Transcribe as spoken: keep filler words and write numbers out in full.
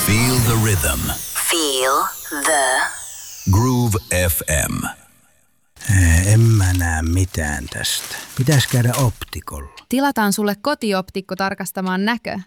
Feel the rhythm. Feel the Groove F M. En mä näe mitään tästä. Pitäis käydä optikolla. Tilataan sulle kotioptikko tarkastamaan näkö.